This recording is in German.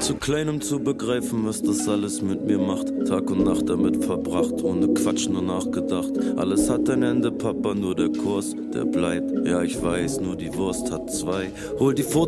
Zu klein, um zu begreifen, was das alles mit mir macht. Tag und Nacht damit verbracht, ohne Quatsch nur nachgedacht. Alles hat ein Ende, Papa, nur der Kurs, der bleibt. Ja, ich weiß, nur die Wurst hat zwei. Hol die Fotos